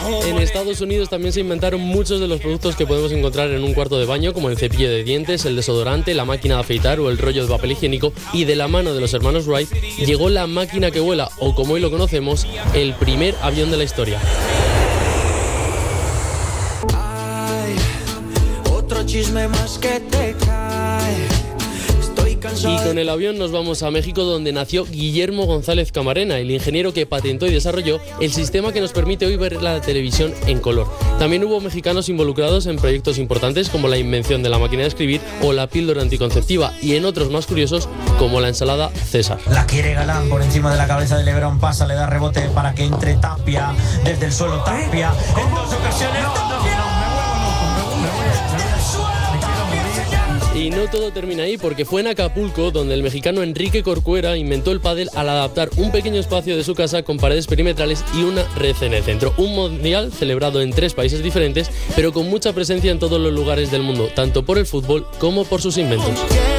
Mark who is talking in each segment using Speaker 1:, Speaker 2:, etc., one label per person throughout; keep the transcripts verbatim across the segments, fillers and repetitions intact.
Speaker 1: En Estados Unidos también se inventaron muchos de los productos que podemos encontrar en un cuarto de baño, como el cepillo de dientes, el desodorante, la máquina de afeitar o el rollo de papel higiénico, y de la mano de los hermanos Wright llegó la máquina que vuela, o como hoy lo conocemos, el primer avión de la historia.
Speaker 2: Ay, otro chisme más que te cae.
Speaker 1: Y con el avión nos vamos a México, donde nació Guillermo González Camarena, el ingeniero que patentó y desarrolló el sistema que nos permite hoy ver la televisión en color. También hubo mexicanos involucrados en proyectos importantes como la invención de la máquina de escribir o la píldora anticonceptiva, y en otros más curiosos como la ensalada César.
Speaker 3: La quiere Galán por encima de la cabeza de Lebrón, pasa, le da rebote para que entre Tapia, desde el suelo Tapia, en dos ocasiones Tapia.
Speaker 1: Y no todo termina ahí, porque fue en Acapulco donde el mexicano Enrique Corcuera inventó el pádel al adaptar un pequeño espacio de su casa con paredes perimetrales y una red en el centro. Un mundial celebrado en tres países diferentes, pero con mucha presencia en todos los lugares del mundo, tanto por el fútbol como por sus inventos.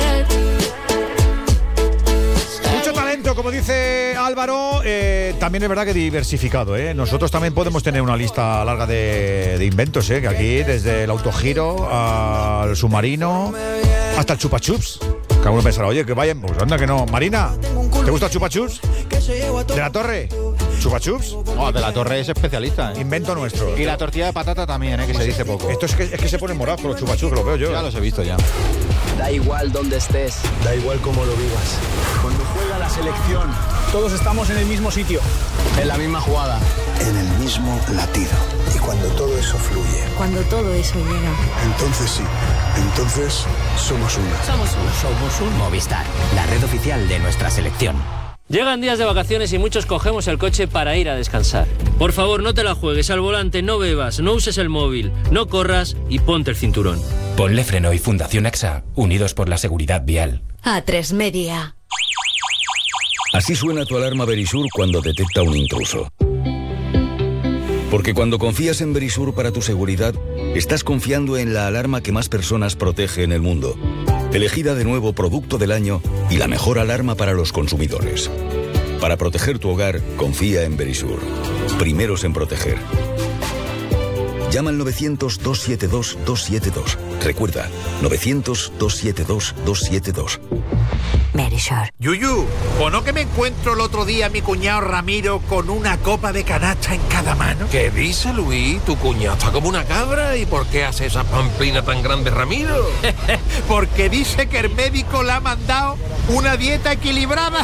Speaker 4: Como dice Álvaro, eh, también es verdad que diversificado, ¿eh? Nosotros también podemos tener una lista larga de, de inventos, ¿eh? Que aquí, desde el autogiro al submarino hasta el chupachups. Que alguno pensará, oye, que vayan, pues anda que no. Marina, ¿te gusta el chupachups? ¿De la Torre? ¿Chupachups?
Speaker 5: No, de la Torre es especialista, ¿eh?
Speaker 4: Invento nuestro.
Speaker 5: Y la tortilla de patata también, ¿eh? Que se dice poco.
Speaker 4: Esto es que, es que se ponen morados con los chupachups, lo veo yo.
Speaker 5: Ya los he visto ya.
Speaker 6: Da igual donde estés,
Speaker 7: da igual cómo lo vivas. Cuando juega la selección, todos estamos en el mismo sitio,
Speaker 6: en la misma jugada,
Speaker 7: en el mismo latido. Y cuando todo eso fluye,
Speaker 8: cuando todo eso llega,
Speaker 7: entonces sí, entonces somos una.
Speaker 8: Somos uno.
Speaker 9: Somos un Movistar, la red oficial de nuestra selección.
Speaker 10: Llegan días de vacaciones y muchos cogemos el coche para ir a descansar. Por favor, no te la juegues al volante, no bebas, no uses el móvil, no corras y ponte el cinturón.
Speaker 11: Ponle Freno y Fundación AXA, unidos por la seguridad vial.
Speaker 8: A tres Media.
Speaker 12: Así suena tu alarma Verisur cuando detecta un intruso. Porque cuando confías en Verisur para tu seguridad, estás confiando en la alarma que más personas protege en el mundo. Elegida de nuevo Producto del Año y la mejor alarma para los consumidores. Para proteger tu hogar, confía en Verisur. Primeros en proteger. Llama al novecientos, dos siete dos, dos siete dos. Recuerda, novecientos, dos siete dos, dos siete dos.
Speaker 8: Verisur.
Speaker 13: Yuyu, ¿o no que me encuentro el otro día a mi cuñado Ramiro con una copa de canacha en cada mano?
Speaker 14: ¿Qué dice, Luis? Tu cuñado está como una cabra. ¿Y por qué hace esa pamplina tan grande, Ramiro?
Speaker 13: Porque dice que el médico le ha mandado una dieta equilibrada.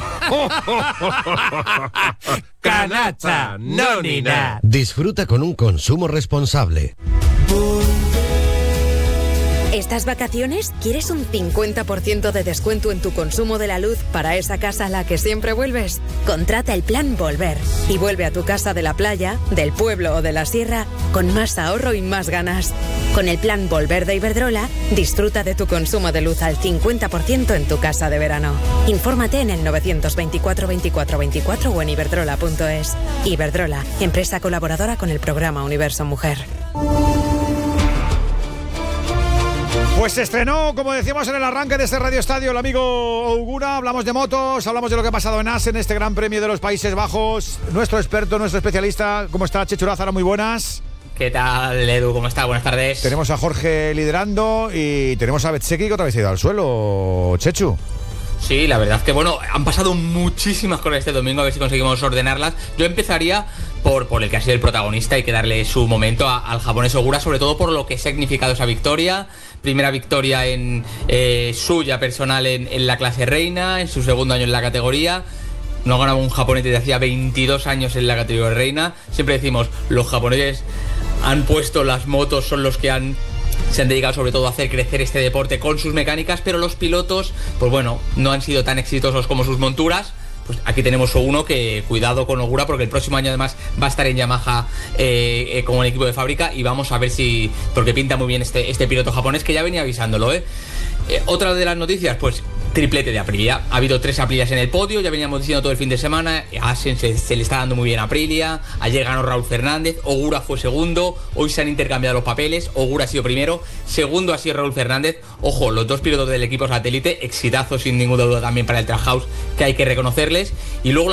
Speaker 14: Canacha, no ni nada.
Speaker 15: Disfruta con un consumo responsable.
Speaker 8: ¿Estas vacaciones quieres un cincuenta por ciento de descuento en tu consumo de la luz para esa casa a la que siempre vuelves? Contrata el plan Volver y vuelve a tu casa de la playa, del pueblo o de la sierra con más ahorro y más ganas. Con el plan Volver de Iberdrola, disfruta de tu consumo de luz al cincuenta por ciento en tu casa de verano. Infórmate en el novecientos veinticuatro veinticuatro veinticuatro o en iberdrola punto es. Iberdrola, empresa colaboradora con el programa Universo Mujer.
Speaker 4: Pues se estrenó, como decíamos en el arranque de este Radio Estadio, el amigo Ogura. Hablamos de motos, hablamos de lo que ha pasado en Assen, este Gran Premio de los Países Bajos. Nuestro experto, nuestro especialista, ¿cómo está? Chechu Lázaro, muy buenas.
Speaker 16: ¿Qué tal, Edu? ¿Cómo está? Buenas tardes.
Speaker 4: Tenemos a Jorge liderando y tenemos a Betseki que otra vez ha ido al suelo, Chechu.
Speaker 16: Sí, la verdad es que, bueno, han pasado muchísimas cosas este domingo, a ver si conseguimos ordenarlas. Yo empezaría por, por el que ha sido el protagonista, hay que darle su momento a, al japonés Ogura, sobre todo por lo que ha significado esa victoria. Primera victoria en eh, suya personal en, en la clase reina, en su segundo año en la categoría. No ha ganado un japonés desde hacía veintidós años en la categoría reina. Siempre decimos, los japoneses han puesto las motos, son los que han... se han dedicado sobre todo a hacer crecer este deporte con sus mecánicas, pero los pilotos, pues bueno, no han sido tan exitosos como sus monturas. Pues aquí tenemos uno que, cuidado con Ogura, porque el próximo año además va a estar en Yamaha eh, eh, como el equipo de fábrica, y vamos a ver si, porque pinta muy bien este, este piloto japonés, que ya venía avisándolo, ¿eh? Eh, otra de las noticias, pues triplete de Aprilia. Ha habido tres Aprilias en el podio, ya veníamos diciendo todo el fin de semana. A Assen se, se le está dando muy bien a Aprilia. Ayer ganó Raúl Fernández, Ogura fue segundo. Hoy se han intercambiado los papeles, Ogura ha sido primero, segundo ha sido Raúl Fernández. Ojo, los dos pilotos del equipo satélite, exitazo sin ninguna duda también para el Trackhouse, que hay que reconocerles. Y luego